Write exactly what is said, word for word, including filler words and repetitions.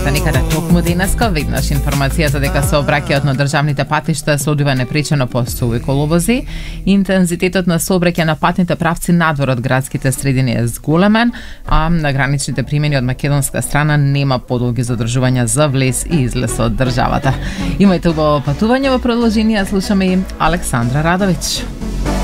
За некаде токму денеска веднаш информацијата дека сообраќајот на државните патишта се одвива непречено по суви коловози, интензитетот на сообраќај на патните правци надвор од градските средини е зголемен, а на граничните примени од македонска страна нема подолги задржувања за влез и излез од државата. Имајте убаво патување, во продолжение слушаме и Александра Радовиќ.